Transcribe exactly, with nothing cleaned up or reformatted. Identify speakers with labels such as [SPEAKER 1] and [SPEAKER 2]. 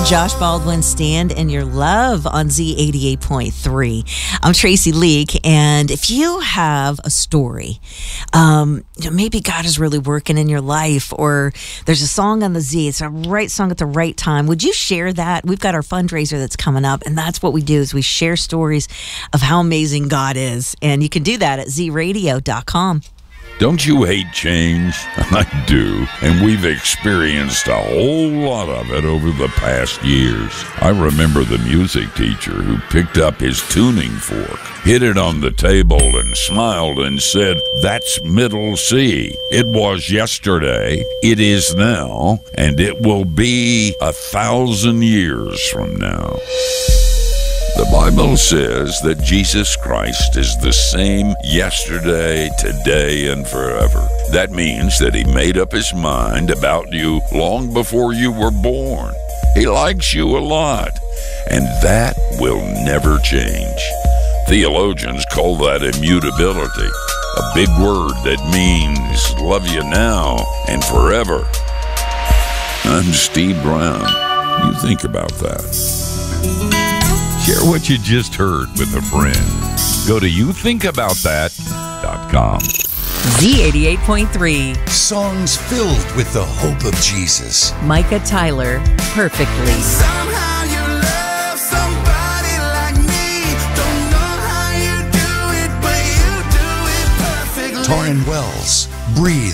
[SPEAKER 1] Josh Baldwin, Stand in Your Love on Z eighty-eight point three. I'm Tracy Leake, and if you have a story, um, you know, maybe God is really working in your life, or there's a song on the Z, it's a right song at the right time, would you share that? We've got our fundraiser that's coming up, and that's what we do, is we share stories of how amazing God is, and you can do that at z radio dot com.
[SPEAKER 2] Don't you hate change? I do, and we've experienced a whole lot of it over the past years. I remember the music teacher who picked up his tuning fork, hit it on the table, and smiled and said, "That's middle C. It was yesterday, it is now, and it will be a thousand years from now." The Bible says that Jesus Christ is the same yesterday, today, and forever. That means that he made up his mind about you long before you were born. He likes you a lot, and that will never change. Theologians call that immutability, a big word that means love you now and forever. I'm Steve Brown. You think about that. Share what you just heard with a friend. Go to you think about that dot com.
[SPEAKER 1] Z eighty-eight point three.
[SPEAKER 3] Songs filled with the hope of Jesus.
[SPEAKER 1] Micah Tyler, Perfectly.
[SPEAKER 4] Somehow you love somebody like me. Don't know how you do it, but you do it perfectly.
[SPEAKER 3] Torrin Wells, Breathe